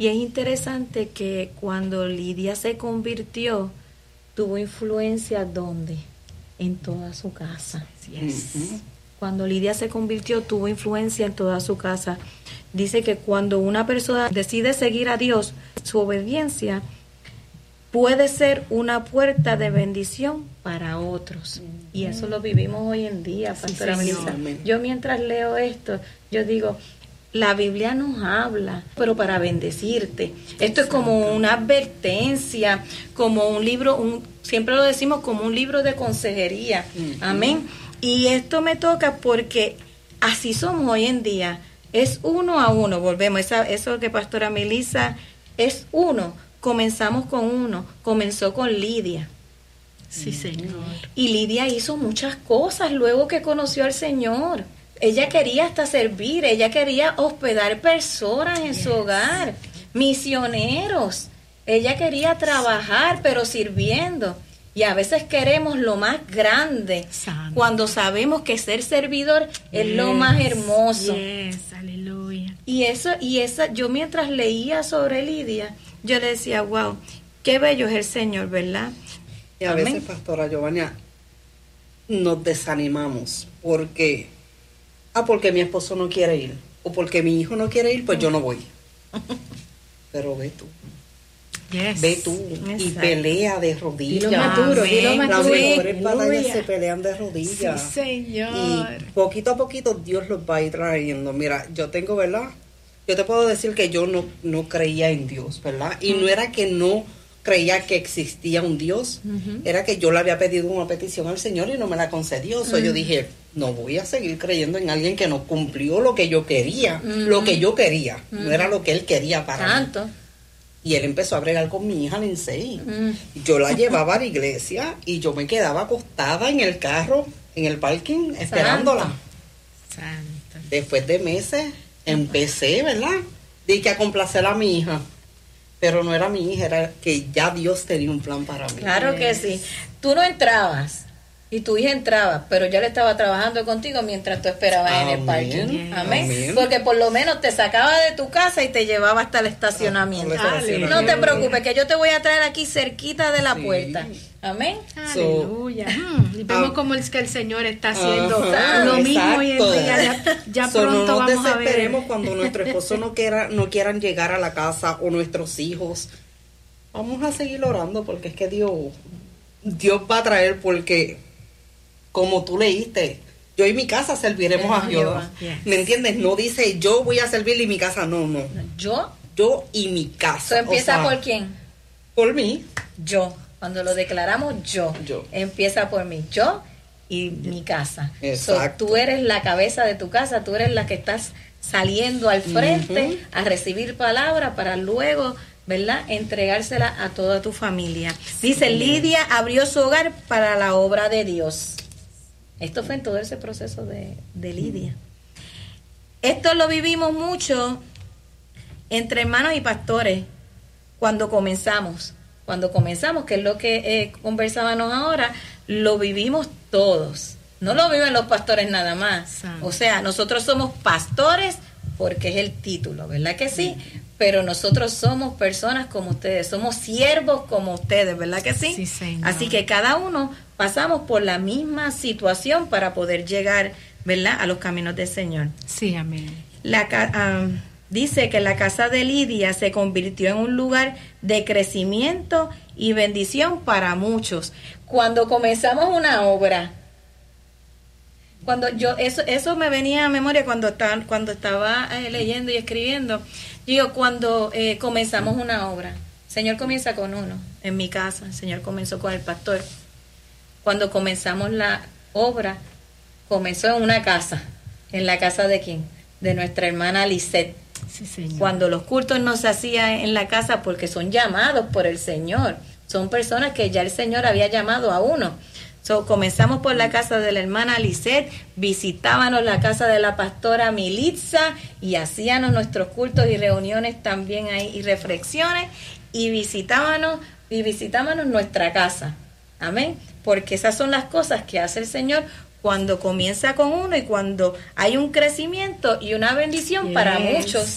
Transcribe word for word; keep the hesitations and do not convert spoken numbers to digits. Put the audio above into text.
Y es interesante que cuando Lidia se convirtió, tuvo influencia ¿dónde? En toda su casa. Yes. Uh-huh. Cuando Lidia se convirtió, tuvo influencia en toda su casa. Dice que cuando una persona decide seguir a Dios, su obediencia puede ser una puerta de bendición para otros. Uh-huh. Y eso lo vivimos hoy en día, Pastora Sí, Melissa. Yo mientras leo esto, yo digo, la Biblia nos habla, pero para bendecirte. Esto es como una advertencia, como un libro, un, siempre lo decimos como un libro de consejería. Uh-huh. Amén. Y esto me toca porque así somos hoy en día. Es uno a uno, volvemos. Esa, eso que Pastora Melissa es uno. Comenzamos con uno. Comenzó con Lidia. Sí, Señor. Y Lidia hizo muchas cosas luego que conoció al Señor. Ella quería hasta servir, ella quería hospedar personas en yes. su hogar, misioneros. Ella quería trabajar, pero sirviendo. Y a veces queremos lo más grande, Santo. Cuando sabemos que ser servidor yes. es lo más hermoso. Yes. Aleluya. Y eso, y esa, yo mientras leía sobre Lidia, yo le decía, wow, qué bello es el Señor, ¿verdad? Y a Amén. Veces, Pastora Giovanna, nos desanimamos porque, ah, porque mi esposo no quiere ir, o porque mi hijo no quiere ir, pues yo no voy. Pero ve tú. Yes. Ve tú Exacto. y pelea de rodillas. Y lo maduro, y lo maduro. Las mejores batallas se pelean de rodillas. Sí, Señor. Y poquito a poquito Dios los va a ir trayendo. Mira, yo tengo, ¿verdad? Yo te puedo decir que yo no, no creía en Dios, ¿verdad? Y uh-huh. no era que no creía que existía un Dios, uh-huh. era que yo le había pedido una petición al Señor y no me la concedió. Uh-huh. So yo dije, no voy a seguir creyendo en alguien que no cumplió lo que yo quería. Uh-huh. Lo que yo quería, uh-huh. no era lo que él quería para Tanto. mí. Y él empezó a bregar con mi hija Lindsay. Mm. Yo la llevaba a la iglesia y yo me quedaba acostada en el carro, en el parking, esperándola. Santo. Después de meses empecé, ¿verdad? Dije a complacer a mi hija. Pero no era mi hija, era que ya Dios tenía un plan para mí. Claro que sí. Tú no entrabas y tu hija entraba, pero yo le estaba trabajando contigo mientras tú esperabas Amén. En el parking. Amén. Amén. Porque por lo menos te sacaba de tu casa y te llevaba hasta el estacionamiento. Ah, no te preocupes, que yo te voy a traer aquí cerquita de la sí. puerta. Amén. Aleluya. So, mm, y vemos uh, como es que el Señor está haciendo uh, lo mismo exacto. Hoy en día. Ya, ya so, pronto no nos vamos a ver. Desesperemos cuando nuestro esposo no quiera, no quieran llegar a la casa o nuestros hijos. Vamos a seguir orando porque es que Dios, Dios va a traer porque como tú leíste, yo y mi casa serviremos a Jehová. Yes. ¿Me entiendes? No dice yo voy a servir y mi casa, no, no. ¿Yo? Yo y mi casa. ¿Eso empieza o sea, por quién? Por mí. Yo. Cuando lo declaramos yo, yo. Empieza por mí. Yo y mi casa. Exacto. So, tú eres la cabeza de tu casa, tú eres la que estás saliendo al frente uh-huh. a recibir palabra para luego, ¿verdad?, entregársela a toda tu familia. Dice, sí. Lidia abrió su hogar para la obra de Dios. Esto fue en todo ese proceso de, de Lidia. Esto lo vivimos mucho entre hermanos y pastores cuando comenzamos. Cuando comenzamos, que es lo que eh, conversábamos ahora, lo vivimos todos. No lo viven los pastores nada más. O sea, nosotros somos pastores porque es el título, ¿verdad que sí? Pero nosotros somos personas como ustedes, somos siervos como ustedes, ¿verdad que sí? Sí, señor. Así que cada uno pasamos por la misma situación para poder llegar, ¿verdad?, a los caminos del Señor. Sí, amén. La, um, dice que la casa de Lidia se convirtió en un lugar de crecimiento y bendición para muchos. Cuando comenzamos una obra, cuando yo eso eso me venía a memoria cuando estaba, cuando estaba eh, leyendo y escribiendo. Yo cuando eh, comenzamos una obra, el Señor comienza con uno. En mi casa, el Señor comenzó con el pastor. Cuando comenzamos la obra, comenzó en una casa. ¿En la casa de quién? De nuestra hermana Lisette. Sí, señor. Cuando los cultos no se hacían en la casa porque son llamados por el Señor. Son personas que ya el Señor había llamado a uno. So, comenzamos por la casa de la hermana Lisette, visitábamos la casa de la pastora Militza y hacíamos nuestros cultos y reuniones también ahí y reflexiones y visitábamos y visitábamos nuestra casa. Amén. Porque esas son las cosas que hace el Señor cuando comienza con uno y cuando hay un crecimiento y una bendición yes. para muchos.